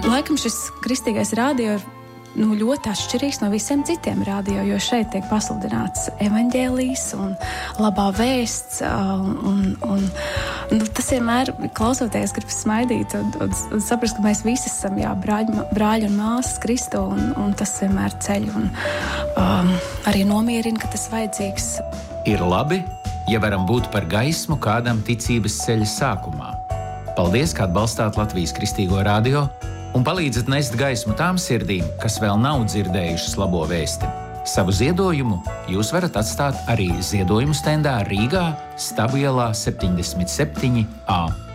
Laikam šis kristīgais radio ir ļoti atšķirīgs no visiem citiem radio, jo šeit tiek pasludināts evaņģēlijs un labā vēsts. Tas vienmēr, klausoties, gribas smaidīt un saprast, ka mēs visi esam brāļi un māsas Kristu, un tas vienmēr ceļ un arī nomierina, ka tas vajadzīgs. Ir labi, ja varam būt par gaismu kādam ticības ceļa sākumā. Paldies, ka atbalstāt Latvijas Kristīgo radio un palīdzat nest gaismu tām sirdīm, kas vēl nav dzirdējušas labo vēsti. Savu ziedojumu jūs varat atstāt arī ziedojumu stendā Rīgā, Stabu ielā 77A.